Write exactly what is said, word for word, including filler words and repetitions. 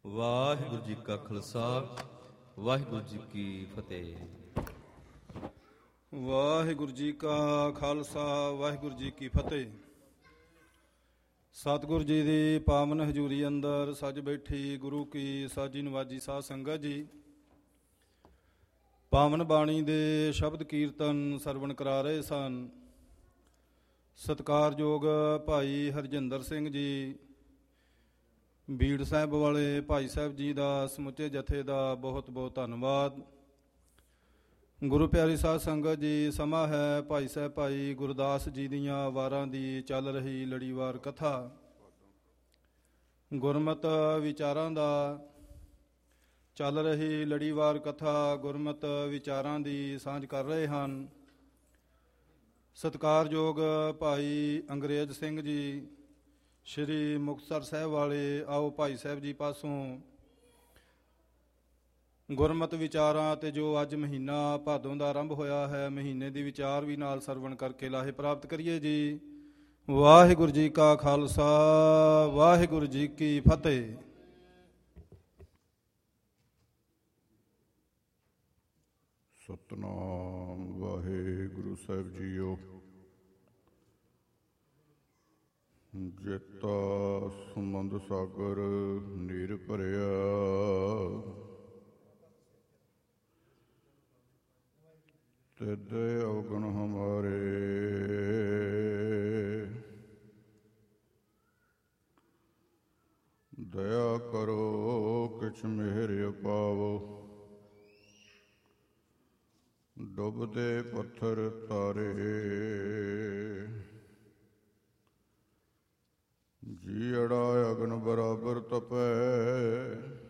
ਵਾਹਿਗੁਰੂ ਜੀ ਕਾ ਖਾਲਸਾ ਵਾਹਿਗੁਰੂ ਜੀ ਕੀ ਫਤਿਹ। ਵਾਹਿਗੁਰੂ ਜੀ ਕਾ ਖਾਲਸਾ ਵਾਹਿਗੁਰੂ ਜੀ ਕੀ ਫਤਿਹ। ਸਤਿਗੁਰੂ ਜੀ ਦੀ ਪਾਵਨ ਹਜ਼ੂਰੀ ਅੰਦਰ ਸੱਜ ਬੈਠੀ ਗੁਰੂ ਕੀ ਸਾਜੀ ਨਵਾਜੀ ਸਾਧ ਸੰਗਤ ਜੀ, ਪਾਵਨ ਬਾਣੀ ਦੇ ਸ਼ਬਦ ਕੀਰਤਨ ਸਰਵਣ ਕਰਾ ਰਹੇ ਸਨ। ਸਤਿਕਾਰਯੋਗ ਭਾਈ ਹਰਜਿੰਦਰ ਸਿੰਘ ਜੀ ਬੀੜ ਸਾਹਿਬ ਵਾਲੇ ਭਾਈ ਸਾਹਿਬ ਜੀ ਦਾ ਸਮੁੱਚੇ ਜਥੇ ਦਾ ਬਹੁਤ ਬਹੁਤ ਧੰਨਵਾਦ। ਗੁਰੂ ਪਿਆਰੀ ਸਾਧ ਸੰਗਤ ਜੀ, ਸਮਾਂ ਹੈ ਭਾਈ ਸਾਹਿਬ ਭਾਈ ਗੁਰਦਾਸ ਜੀ ਦੀਆਂ ਵਾਰਾਂ ਦੀ ਚੱਲ ਰਹੀ ਲੜੀਵਾਰ ਕਥਾ, ਗੁਰਮਤ ਵਿਚਾਰਾਂ ਦਾ ਚੱਲ ਰਹੀ ਲੜੀਵਾਰ ਕਥਾ, ਗੁਰਮਤ ਵਿਚਾਰਾਂ ਦੀ ਸਾਂਝ ਕਰ ਰਹੇ ਹਨ। ਸਤਿਕਾਰਯੋਗ ਭਾਈ ਅੰਗਰੇਜ਼ ਸਿੰਘ ਜੀ ਸ਼੍ਰੀ ਮੁਕਤਸਰ ਸਾਹਿਬ ਵਾਲੇ, ਆਓ ਭਾਈ ਸਾਹਿਬ ਜੀ ਪਾਸੋਂ ਗੁਰਮਤ ਵਿਚਾਰਾਂ ਅਤੇ ਜੋ ਅੱਜ ਮਹੀਨਾ ਭਾਦੋਂ ਦਾ ਆਰੰਭ ਹੋਇਆ ਹੈ, ਮਹੀਨੇ ਦੀ ਵਿਚਾਰ ਵੀ ਨਾਲ ਸਰਵਣ ਕਰਕੇ ਲਾਹੇ ਪ੍ਰਾਪਤ ਕਰੀਏ ਜੀ। ਵਾਹਿਗੁਰੂ ਜੀ ਕਾ ਖਾਲਸਾ ਵਾਹਿਗੁਰੂ ਜੀ ਕੀ ਫਤਿਹ। ਸਤਿਨਾਮ ਵਾਹਿਗੁਰੂ ਸਾਹਿਬ ਜੀਓ। ਜੇਤਾ ਸੁਮੰਦ ਸਾਗਰ ਨੀਰ ਭਰਿਆ, ਤਿਦੇ ਅਵਗੁਣ ਹਮਾਰੇ। ਦਇਆ ਕਰੋ ਕਿਛ ਮਿਹਰ ਪਾਵੋ, ਡੁੱਬਦੇ ਪੱਥਰ ਤਾਰੇ। ਜੀਅੜਾ ਅਗਨ ਬਰਾਬਰ ਤਪੈ,